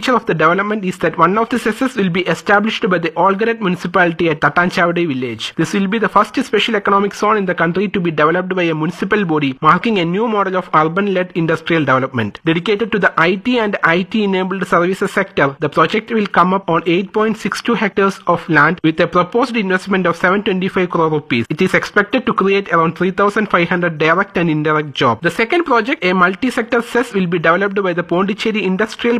feature of the development is that one of the CESs will be established by the Olgaret municipality at Tattanchavadi village. This will be the first special economic zone in the country to be developed by a municipal body, marking a new model of urban-led industrial development. Dedicated to the IT and IT-enabled services sector, the project will come up on 8.62 hectares of land with a proposed investment of 725 crore rupees. It is expected to create around 3,500 direct and indirect jobs. The second project, a multi-sector CES, will be developed by the Pondicherry Industrial